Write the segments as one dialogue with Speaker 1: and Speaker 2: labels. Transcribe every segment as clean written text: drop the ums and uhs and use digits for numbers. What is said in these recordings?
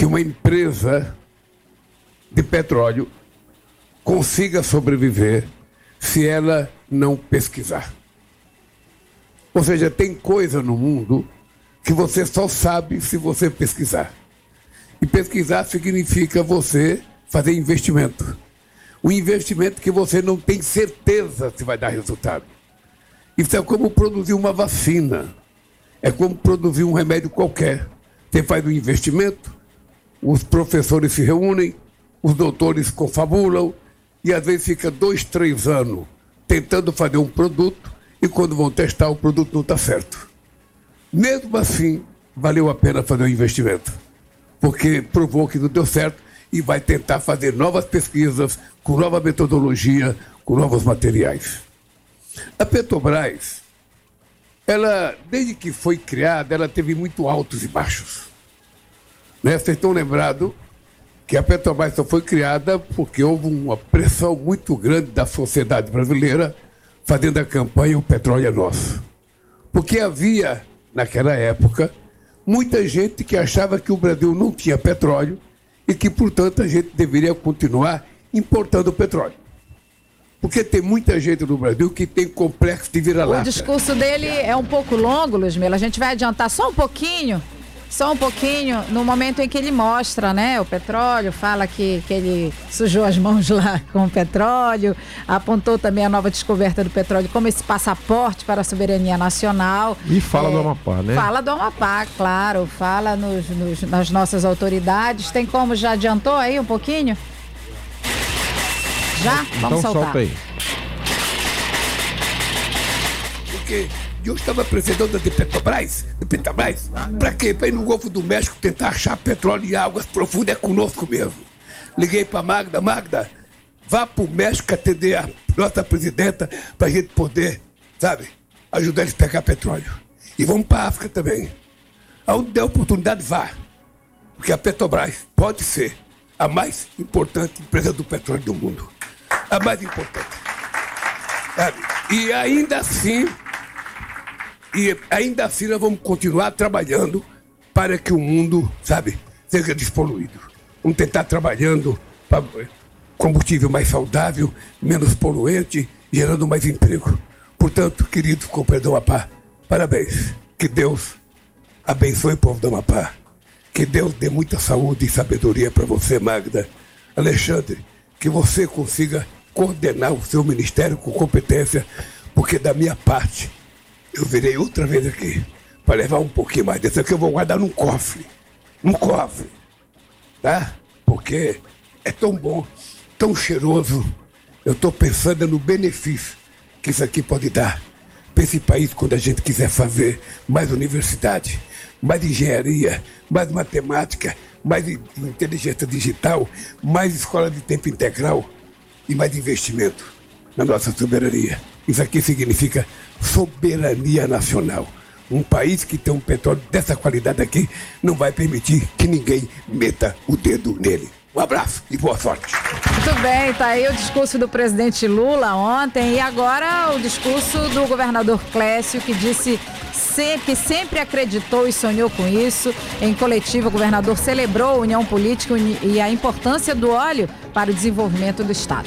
Speaker 1: que uma empresa de petróleo consiga sobreviver se ela não pesquisar. Ou seja, tem coisa no mundo que você só sabe se você pesquisar. E pesquisar significa você fazer investimento. Um investimento que você não tem certeza se vai dar resultado. Isso é como produzir uma vacina. É como produzir um remédio qualquer. Você faz um investimento, os professores se reúnem, os doutores confabulam, e às vezes fica 2, 3 anos tentando fazer um produto, e quando vão testar, o produto não está certo. Mesmo assim, valeu a pena fazer o investimento, porque provou que não deu certo e vai tentar fazer novas pesquisas, com nova metodologia, com novos materiais. A Petrobras, ela, desde que foi criada, ela teve muito altos e baixos. Né? Vocês estão lembrados que a Petrobras só foi criada porque houve uma pressão muito grande da sociedade brasileira fazendo a campanha "O petróleo é nosso". Porque havia, naquela época, muita gente que achava que o Brasil não tinha petróleo e que, portanto, a gente deveria continuar importando petróleo. Porque tem muita gente no Brasil que tem complexo de vira-lata.
Speaker 2: O discurso dele é um pouco longo, Ludmila. A gente vai adiantar só um pouquinho, no momento em que ele mostra, né, o petróleo, fala que ele sujou as mãos lá com o petróleo, apontou também a nova descoberta do petróleo como esse passaporte para a soberania nacional.
Speaker 3: E fala do Amapá, né?
Speaker 2: Fala do Amapá, claro, fala nas nossas autoridades. Tem como, já adiantou aí um pouquinho? Já? Vamos
Speaker 3: então
Speaker 2: soltar.
Speaker 3: Solta aí.
Speaker 1: Porque eu estava presidente de Petrobras, para quê? Para ir no Golfo do México tentar achar petróleo em águas profundas, é conosco mesmo. Liguei para Magda, vá para o México atender a nossa presidenta para a gente poder, sabe, ajudar eles a pegar petróleo. E vamos para a África também. Aonde der oportunidade, vá. Porque a Petrobras pode ser a mais importante empresa do petróleo do mundo. A mais importante. Sabe? E ainda assim nós vamos continuar trabalhando para que o mundo, sabe, seja despoluído. Vamos tentar trabalhando para combustível mais saudável, menos poluente, gerando mais emprego. Portanto, querido companheiro do Amapá, parabéns. Que Deus abençoe o povo do Amapá. Que Deus dê muita saúde e sabedoria para você, Magda. Alexandre, que você consiga coordenar o seu ministério com competência, porque da minha parte, eu virei outra vez aqui para levar um pouquinho mais desse aqui, eu vou guardar num cofre, tá? Porque é tão bom, tão cheiroso. Eu estou pensando no benefício que isso aqui pode dar para esse país quando a gente quiser fazer mais universidade, mais engenharia, mais matemática, mais inteligência digital, mais escola de tempo integral e mais investimento na nossa soberania. Isso aqui significa soberania nacional. Um país que tem um petróleo dessa qualidade aqui não vai permitir que ninguém meta o dedo nele. Um abraço e boa sorte.
Speaker 2: Muito bem, tá aí o discurso do presidente Lula ontem e agora o discurso do governador Clécio, que disse que sempre acreditou e sonhou com isso. Em coletiva, o governador celebrou a união política e a importância do óleo para o desenvolvimento do Estado.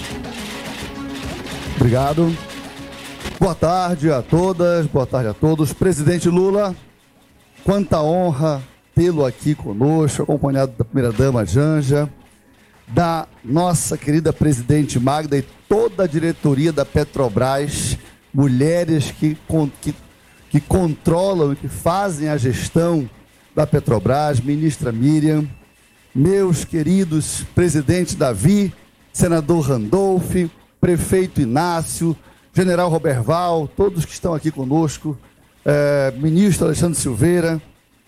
Speaker 4: Obrigado. Boa tarde a todas, boa tarde a todos. Presidente Lula, quanta honra tê-lo aqui conosco, acompanhado da primeira-dama Janja, da nossa querida presidente Magda e toda a diretoria da Petrobras, mulheres que controlam e que fazem a gestão da Petrobras, ministra Miriam, meus queridos presidente Davi, senador Randolph, prefeito Inácio, general Roberval, todos que estão aqui conosco, ministro Alexandre Silveira.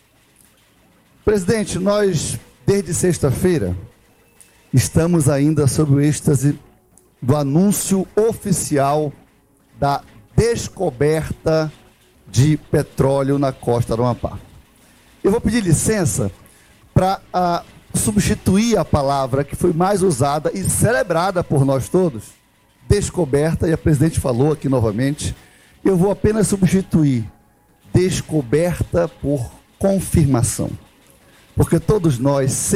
Speaker 4: Presidente, nós, desde sexta-feira, estamos ainda sob o êxtase do anúncio oficial da descoberta de petróleo na costa do Amapá. Eu vou pedir licença para substituir a palavra que foi mais usada e celebrada por nós todos, descoberta, e a presidente falou aqui novamente. Eu vou apenas substituir descoberta por confirmação, porque todos nós